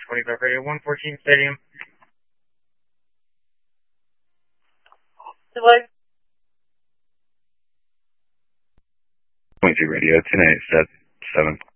25 Radio 114 Stadium. Hello? 22 Radio, 1087.